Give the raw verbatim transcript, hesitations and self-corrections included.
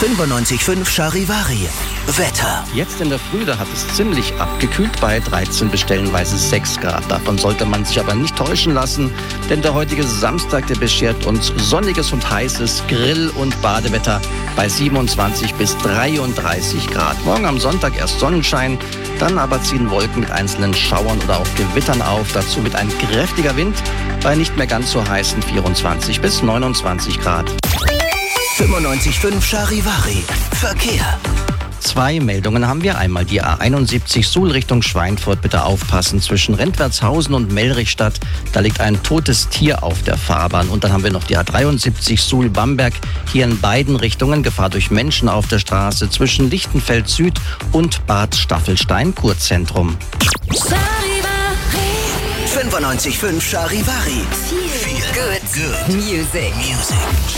fünfundneunzig Komma fünf Charivari. Wetter. Jetzt in der Früh, da hat es ziemlich abgekühlt bei dreizehn bis stellenweise sechs Grad. Davon sollte man sich aber nicht täuschen lassen, denn der heutige Samstag, der beschert uns sonniges und heißes Grill- und Badewetter bei siebenundzwanzig bis dreiunddreißig Grad. Morgen am Sonntag erst Sonnenschein, dann aber ziehen Wolken mit einzelnen Schauern oder auch Gewittern auf. Dazu mit ein kräftiger Wind bei nicht mehr ganz so heißen vierundzwanzig bis neunundzwanzig Grad. fünfundneunzig Komma fünf Charivari. Verkehr. Zwei Meldungen haben wir. Einmal die A einundsiebzig Suhl Richtung Schweinfurt. Bitte aufpassen. Zwischen Rentwertshausen und Mellrichstadt, da liegt ein totes Tier auf der Fahrbahn. Und dann haben wir noch die A dreiundsiebzig Suhl Bamberg. Hier in beiden Richtungen Gefahr durch Menschen auf der Straße zwischen Lichtenfeld Süd und Bad Staffelstein Kurzentrum. fünfundneunzig Komma fünf Charivari. Feel good. Good. Music. Music.